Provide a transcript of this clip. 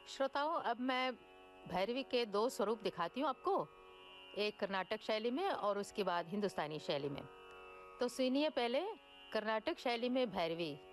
श्रोताओं, अब मैं भैरवी के 2 स्वरूप दिखाती हूँ आपको, एक कर्नाटक शैली में और उसके बाद हिंदुस्तानी शैली में। तो सुनिए पहले कर्नाटक शैली में भैरवी।